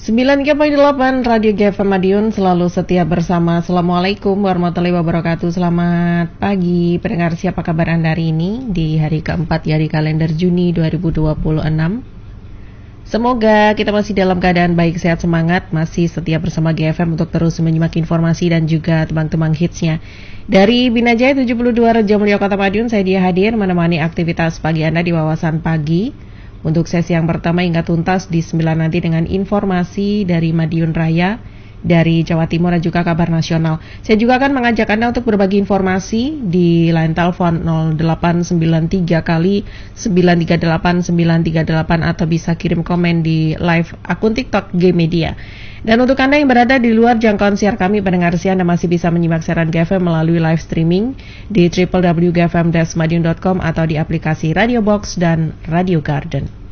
93.8 Radio GFM Madiun selalu setia bersama. Assalamualaikum warahmatullahi wabarakatuh. Selamat pagi pendengar, siapa kabar Anda hari ini di hari keempat ya di kalender Juni 2026. Semoga kita masih dalam keadaan baik, sehat, semangat, masih setia bersama GFM untuk terus menyimak informasi dan juga tembang-tembang hitsnya. Dari Binajaya 72 Rejo Mulyo Kota Madiun, saya dia hadir menemani aktivitas pagi Anda di Wawasan Pagi. Untuk sesi yang pertama hingga tuntas di 9 nanti dengan informasi dari Madiun Raya, dari Jawa Timur dan juga kabar nasional. Saya juga akan mengajak Anda untuk berbagi informasi di line telepon 0893 kali 938 938 atau bisa kirim komen di live akun TikTok G Media. Dan untuk Anda yang berada di luar jangkauan siar kami, pendengar siar, Anda masih bisa menyimak siaran GFM melalui live streaming di www.gfm-madiun.com atau di aplikasi Radio Box dan Radio Garden.